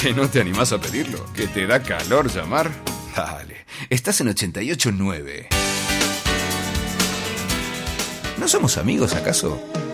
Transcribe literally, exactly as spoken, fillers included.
¿Que no te animás a pedirlo? ¿Que te da calor llamar? Dale, estás en ochenta y ocho punto nueve. ¿No somos amigos, acaso?